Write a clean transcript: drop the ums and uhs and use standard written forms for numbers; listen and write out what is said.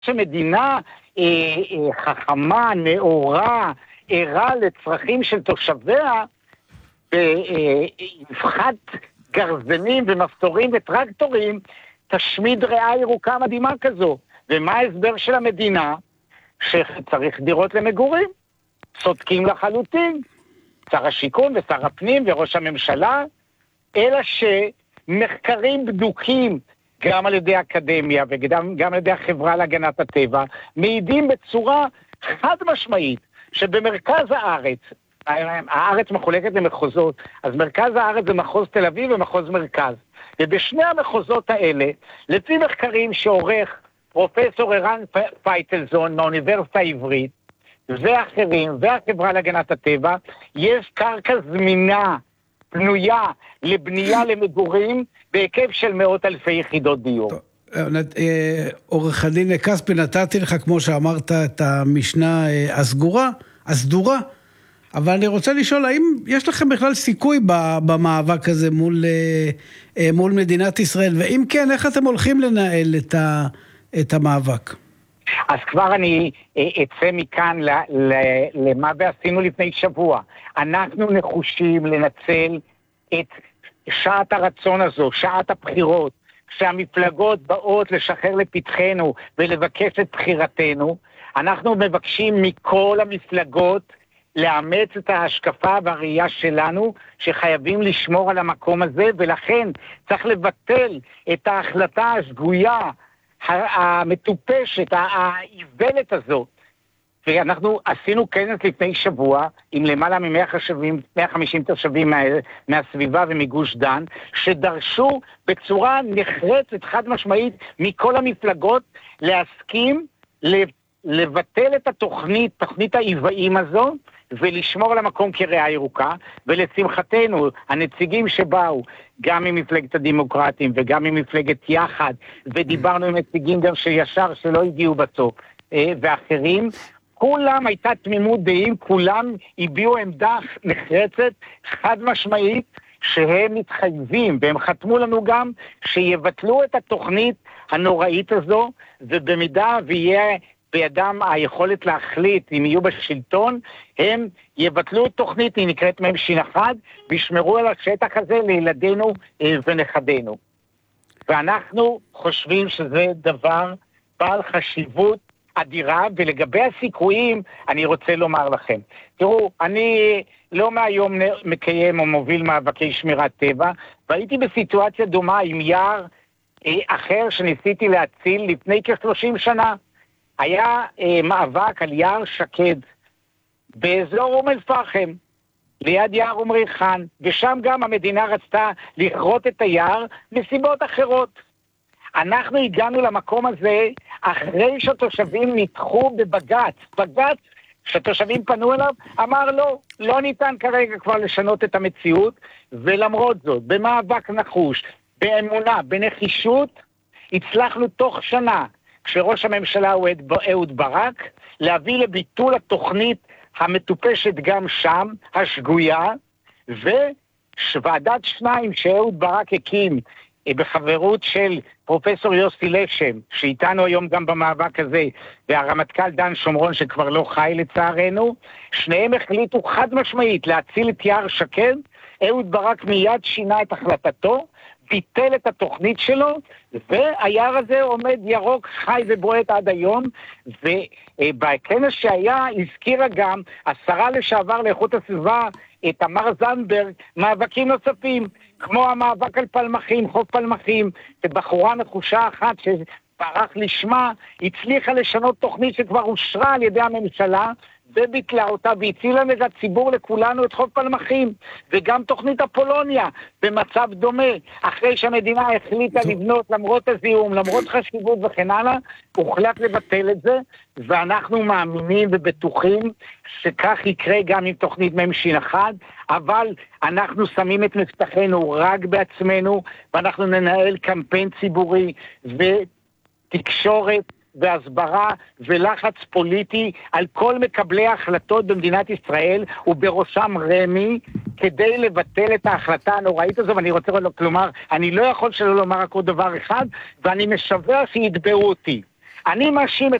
שמדינה חכמה, נאורה, ערה לצרכים של תושביה, ובפחת גרזנים ומפטורים וטרקטורים, תשמיד ריאה ירוקה מדהימה כזו. ומה ההסבר של המדינה? שצריך דירות למגורים. צודקים לחלוטין. שר השיכון ושר הפנים וראש הממשלה, אלא שמחקרים בדוקים, גם על ידי האקדמיה וגם על ידי החברה להגנת הטבע, מעידים בצורה חד משמעית, שבמרכז הארץ מחולקת למחוזות, אז מרכז הארץ זה מחוז תל אביב ומחוז מרכז. ובשני המחוזות האלה, לפי מחקרים שעורך פרופסור ערן פייטלזון מהאוניברסיטה העברית, ואחרים, והחברה להגנת הטבע, יש קרקע זמינה, פנויה, לבנייה למגורים, בהיקף של מאות אלפי יחידות דיור. עורך הדין כספי, נתתי לך, כמו שאמרת, את המשנה הסדורה, אבל אני רוצה לשאול, האם יש לכם בכלל סיכוי במאבק הזה מול מדינת ישראל, ואם כן, איך אתם הולכים לנהל את המאבק? אז כבר אני אצא מכאן למה ועשינו לפני שבוע. אנחנו נחושים לנצל את שעת הרצון הזו, שעת הבחירות, שהמפלגות באות לשחרר לפתחנו ולבקש את בחירתנו. אנחנו מבקשים מכל המפלגות לאמץ את ההשקפה והראייה שלנו, שחייבים לשמור על המקום הזה, ולכן צריך לבטל את ההחלטה השגויה, המטופשת, העיוולת הזאת. ואנחנו עשינו כנס לפני שבוע עם למעלה מ-150 תושבים מהסביבה ומגוש דן, שדרשו בצורה נחרצת חד משמעית מכל המפלגות להסכים לבטל את תוכנית העיוועים הזו, ולשמור על המקום כריאה ירוקה. ולשמחתנו, הנציגים שבאו, גם ממפלגת הדמוקרטים וגם ממפלגת יחד, ודיברנו עם נציגים גם שישר שלא הגיעו בסוף, ואחרים, כולם הייתה תמימות דעים, כולם הביעו עמדה נחרצת, חד משמעית, שהם מתחייבים, והם חתמו לנו גם שיבטלו את התוכנית הנוראית הזו, ובמידה ויהיה בידם היכולת להחליט אם יהיו בשלטון, הם יבטלו את תוכנית, היא נקראת ממשין אחד, וישמרו על השטח הזה לילדינו ונכדינו. ואנחנו חושבים שזה דבר בעל חשיבות אדירה, ולגבי הסיכויים אני רוצה לומר לכם. תראו, אני לא מהיום מקיים או מוביל מאבקי שמירת טבע, והייתי בסיטואציה דומה עם יער אחר שניסיתי להציל לפני כ-30 שנה. היה מאבק על יער שקד באזור אום אל-פחם, ליד יער אום ריחן, ושם גם המדינה רצתה לכרות את היער מסיבות אחרות. אנחנו הגענו למקום הזה אחרי שהתושבים נדחו בבג"ץ. בג"ץ שהתושבים פנו אליו אמר לא ניתן כרגע כבר לשנות את המציאות, ולמרות זאת, במאבק נחוש, באמונה, בנחישות, הצלחנו תוך שנה, כשראש הממשלה הוא אהוד ברק, להביא לביטול התוכנית המטופשת גם שם, השגויה, ושוועדת 2 שאהוד ברק הקים בחברות של פרופסור יוסי לשם, שאיתנו היום גם במאבק הזה, והרמטכ"ל דן שומרון שכבר לא חי לצערנו, שניהם החליטו חד משמעית להציל את יער שקד. אהוד ברק מיד שינה את החלטתו, ביטל את התוכנית שלו, והיער הזה עומד ירוק, חי ובועט עד היום. ובכנס שהיה הזכירה גם השרה לשעבר לאיכות הסביבה, תמר זנדברג, מאבקים נוספים, כמו המאבק על פלמחים, חוף פלמחים, ובחורה נחושה אחת שברח לשמה, הצליחה לשנות תוכנית שכבר אושרה על ידי הממשלה, וביטלה אותה, והצילה לציבור לכולנו את חוף פלמחים, וגם תוכנית אפולוניה, במצב דומה, אחרי שהמדינה החליטה לבנות, למרות הזיהום, למרות חשיבות וכן הלאה, הוחלט לבטל את זה, ואנחנו מאמינים ובטוחים שכך יקרה גם עם תוכנית ממשין אחד, אבל אנחנו שמים את מבטחנו רק בעצמנו, ואנחנו ננהל קמפיין ציבורי ותקשורת, והסברה ולחץ פוליטי על כל מקבלי ההחלטות במדינת ישראל, ובראשם רמי, כדי לבטל את ההחלטה הנוראית הזו. ואני רוצה לומר, אני לא יכול שלא לומר רק עוד דבר אחד, ואני משווה שיתבעו אותי. אני מאשים את